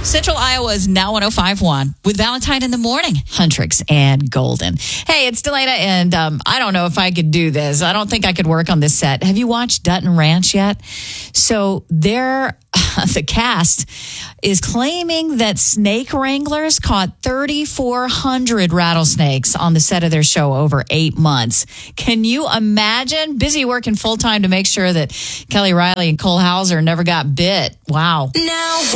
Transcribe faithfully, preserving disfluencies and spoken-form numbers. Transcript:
Central Iowa's Now one oh five point one with Valentine in the morning. Huntrix and Golden. Hey, it's Delana, and um, I don't know if I could do this. I don't think I could work on this set. Have you watched Dutton Ranch yet? So there, the cast is claiming that snake wranglers caught thirty-four hundred rattlesnakes on the set of their show over eight months. Can you imagine? Busy working full time to make sure that Kelly Riley and Cole Hauser never got bit. Wow. Now